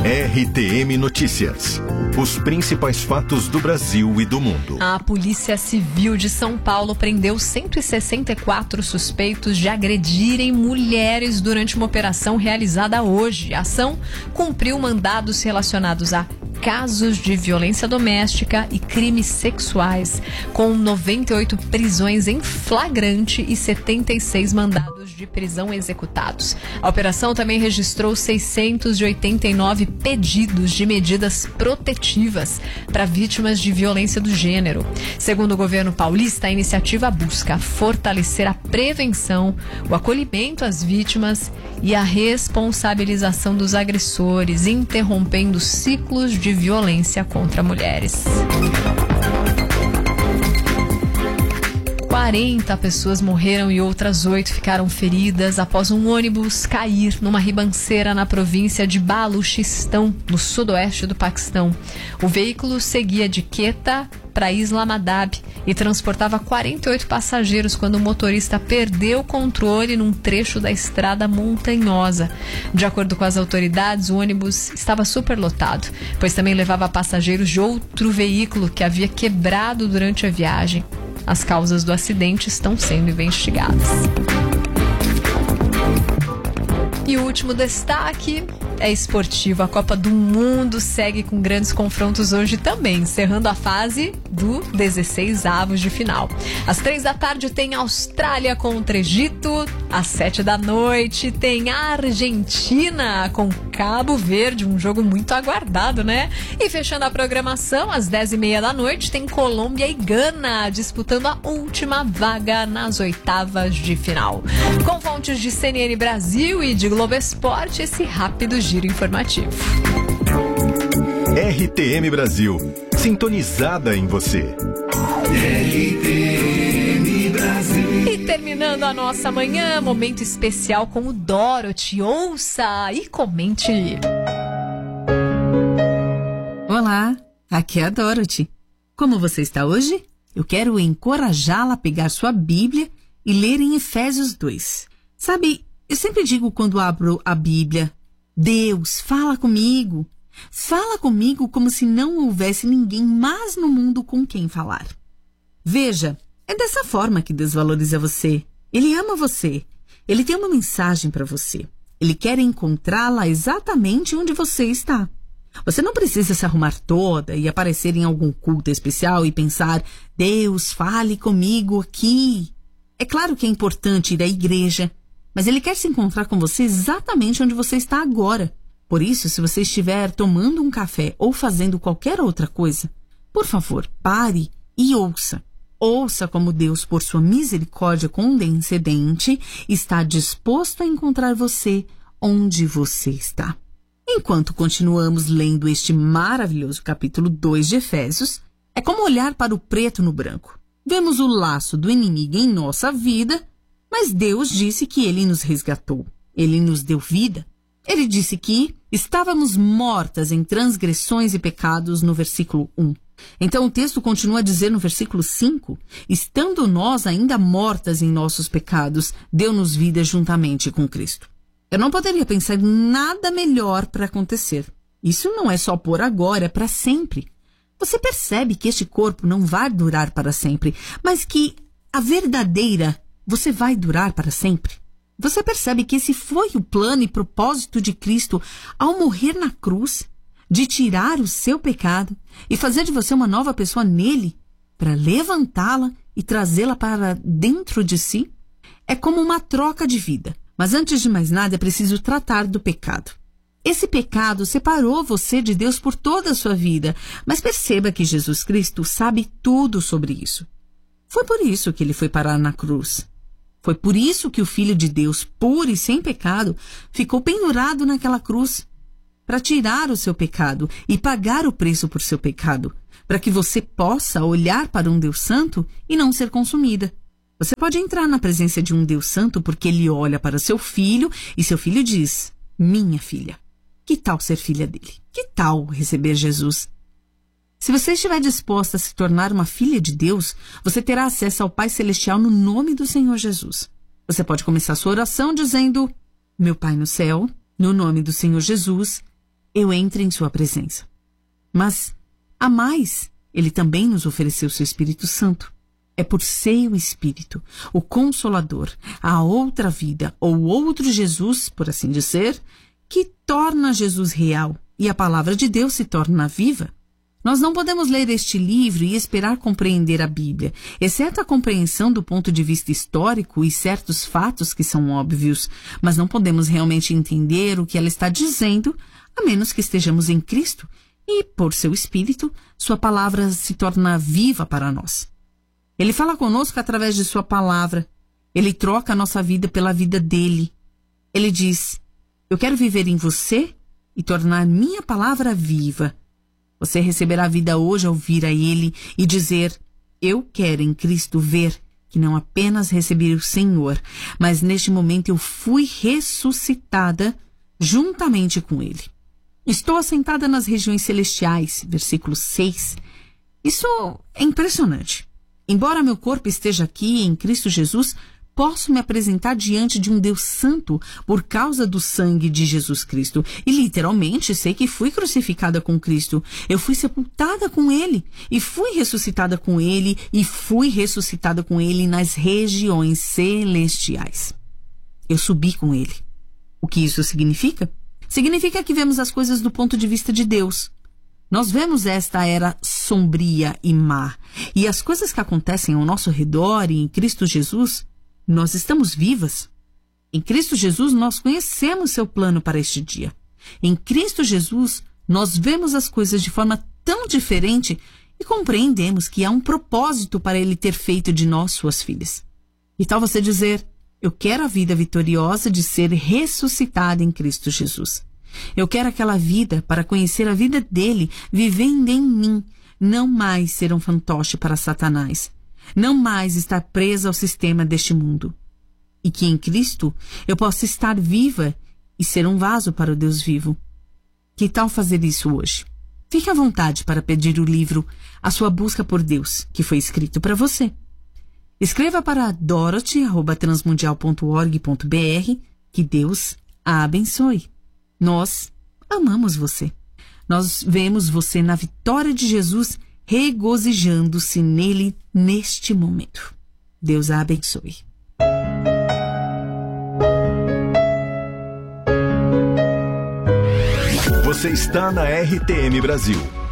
RTM Notícias. Os principais fatos do Brasil e do mundo. A Polícia Civil de São Paulo prendeu 164 suspeitos de agredirem mulheres durante uma operação realizada hoje. A ação cumpriu mandados relacionados a casos de violência doméstica e crimes sexuais, com 98 prisões em flagrante e 76 mandados de prisão executados. A operação também registrou 689 pedidos de medidas protetivas para vítimas de violência do gênero. Segundo o governo paulista, a iniciativa busca fortalecer a prevenção, o acolhimento às vítimas e a responsabilização dos agressores, interrompendo ciclos de violência contra mulheres. 40 pessoas morreram e outras 8 ficaram feridas após um ônibus cair numa ribanceira na província de Baluchistão, no sudoeste do Paquistão. O veículo seguia de Quetta para Islamadab e transportava 48 passageiros quando o motorista perdeu o controle num trecho da estrada montanhosa. De acordo com as autoridades, o ônibus estava superlotado, pois também levava passageiros de outro veículo que havia quebrado durante a viagem. As causas do acidente estão sendo investigadas. E o último destaque é esportivo. A Copa do Mundo segue com grandes confrontos hoje também, encerrando a fase do 16avos de final. Às 3 da tarde tem Austrália contra Egito. Às 7 da noite tem a Argentina com Cabo Verde, um jogo muito aguardado, né? E fechando a programação, às 10h30 tem Colômbia e Gana disputando a última vaga nas oitavas de final. Com fontes de CNN Brasil e de Globo Esporte, esse rápido giro informativo. RTM Brasil, sintonizada em você. RTM Brasil. E terminando a nossa manhã, momento especial com o Dorothy. Ouça e comente. Olá, aqui é a Dorothy. Como você está hoje? Eu quero encorajá-la a pegar sua Bíblia e ler em Efésios 2. Sabe, eu sempre digo quando abro a Bíblia, Deus, fala comigo. Fala comigo como se não houvesse ninguém mais no mundo com quem falar. Veja, é dessa forma que Deus valoriza você. Ele ama você. Ele tem uma mensagem para você. Ele quer encontrá-la exatamente onde você está. Você não precisa se arrumar toda e aparecer em algum culto especial e pensar, Deus, fale comigo aqui. É claro que é importante ir à igreja, mas Ele quer se encontrar com você exatamente onde você está agora. Por isso, se você estiver tomando um café ou fazendo qualquer outra coisa, por favor, pare e ouça. Ouça como Deus, por sua misericórdia condescendente, está disposto a encontrar você onde você está. Enquanto continuamos lendo este maravilhoso capítulo 2 de Efésios, é como olhar para o preto no branco. Vemos o laço do inimigo em nossa vida, mas Deus disse que Ele nos resgatou. Ele nos deu vida. Ele disse que estávamos mortas em transgressões e pecados no versículo 1. Então o texto continua a dizer no versículo 5, estando nós ainda mortas em nossos pecados, deu-nos vida juntamente com Cristo. Eu não poderia pensar em nada melhor para acontecer. Isso não é só por agora, é para sempre. Você percebe que este corpo não vai durar para sempre, mas que a verdadeira você vai durar para sempre. Você percebe que esse foi o plano e propósito de Cristo ao morrer na cruz, de tirar o seu pecado e fazer de você uma nova pessoa nele, para levantá-la e trazê-la para dentro de si? É como uma troca de vida. Mas antes de mais nada, é preciso tratar do pecado. Esse pecado separou você de Deus por toda a sua vida, mas perceba que Jesus Cristo sabe tudo sobre isso. Foi por isso que ele foi parar na cruz. Foi por isso que o Filho de Deus, puro e sem pecado, ficou pendurado naquela cruz, para tirar o seu pecado e pagar o preço por seu pecado, para que você possa olhar para um Deus santo e não ser consumida. Você pode entrar na presença de um Deus santo porque ele olha para seu filho e seu filho diz, minha filha. Que tal ser filha dele? Que tal receber Jesus? Se você estiver disposta a se tornar uma filha de Deus, você terá acesso ao Pai Celestial no nome do Senhor Jesus. Você pode começar sua oração dizendo, meu Pai no céu, no nome do Senhor Jesus, eu entre em sua presença. Mas, a mais, ele também nos ofereceu seu Espírito Santo. É por seu Espírito, o Consolador, a outra vida, ou outro Jesus, por assim dizer, que torna Jesus real e a palavra de Deus se torna viva. Nós não podemos ler este livro e esperar compreender a Bíblia, exceto a compreensão do ponto de vista histórico e certos fatos que são óbvios, mas não podemos realmente entender o que ela está dizendo, a menos que estejamos em Cristo e, por seu Espírito, sua palavra se torna viva para nós. Ele fala conosco através de sua palavra. Ele troca a nossa vida pela vida dele. Ele diz: eu quero viver em você e tornar minha palavra viva. Você receberá a vida hoje ao vir a ele e dizer: eu quero em Cristo ver que não apenas recebi o Senhor, mas neste momento eu fui ressuscitada juntamente com ele. Estou assentada nas regiões celestiais, versículo 6. Isso é impressionante. Embora meu corpo esteja aqui em Cristo Jesus, posso me apresentar diante de um Deus santo por causa do sangue de Jesus Cristo. E literalmente sei que fui crucificada com Cristo. Eu fui sepultada com Ele. E fui ressuscitada com Ele. E fui ressuscitada com Ele nas regiões celestiais. Eu subi com Ele. O que isso significa? Significa que vemos as coisas do ponto de vista de Deus. Nós vemos esta era sombria e má. E as coisas que acontecem ao nosso redor e em Cristo Jesus, nós estamos vivas. Em Cristo Jesus, nós conhecemos seu plano para este dia. Em Cristo Jesus, nós vemos as coisas de forma tão diferente e compreendemos que há um propósito para Ele ter feito de nós suas filhas. E tal você dizer: eu quero a vida vitoriosa de ser ressuscitada em Cristo Jesus. Eu quero aquela vida para conhecer a vida dele vivendo em mim, não mais ser um fantoche para Satanás, não mais estar presa ao sistema deste mundo. E que em Cristo eu possa estar viva e ser um vaso para o Deus vivo. Que tal fazer isso hoje? Fique à vontade para pedir o livro A Sua Busca por Deus, que foi escrito para você. Escreva para dorothy@transmundial.org.br. Que Deus a abençoe. Nós amamos você. Nós vemos você na vitória de Jesus, regozijando-se nele neste momento. Deus a abençoe. Você está na RTM Brasil.